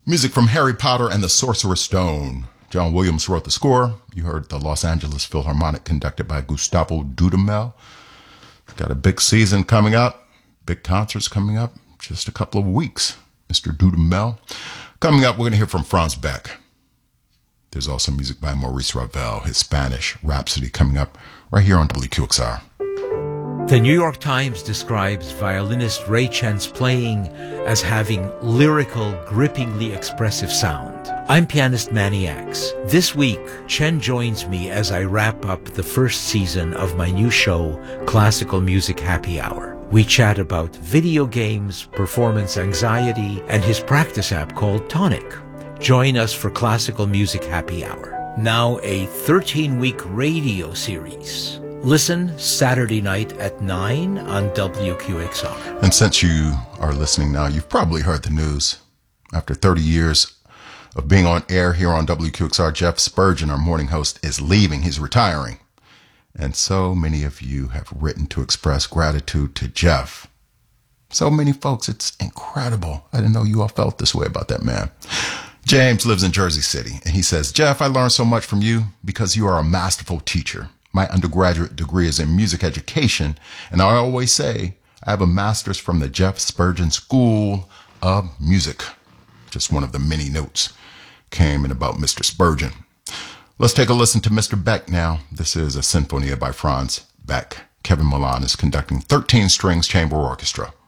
Music from Harry Potter and the Sorcerer's Stone. John Williams wrote the score. You heard the Los Angeles Philharmonic conducted by Gustavo Dudamel. Got a big season coming up. Big concerts coming up. Just a couple of weeks. Mr. Dudamel. Coming up, we're going to hear from Franz Beck. There's also music by Maurice Ravel, his Spanish Rhapsody coming up right here on WQXR. The New York Times describes violinist Ray Chen's playing as having lyrical, grippingly expressive sound. I'm pianist Manny X. This week, Chen joins me as I wrap up the first season of my new show, Classical Music Happy Hour. We chat about video games, performance anxiety, and his practice app called Tonic. Join us for Classical Music Happy Hour, now a 13-week radio series. Listen Saturday night at 9 on WQXR. And since you are listening now, you've probably heard the news. After 30 years of being on air here on WQXR, Jeff Spurgeon, our morning host, is leaving. He's retiring. And so many of you have written to express gratitude to Jeff. So many folks, it's incredible. I didn't know you all felt this way about that man. James lives in Jersey City, and he says, Jeff, I learned so much from you because you are a masterful teacher. My undergraduate degree is in music education, and I always say I have a master's from the Jeff Spurgeon School of Music. Just one of the many notes came in about Mr. Spurgeon. Let's take a listen to Mr. Beck now. This is a Sinfonia by Franz Beck. Kevin Milan is conducting 13 strings chamber orchestra.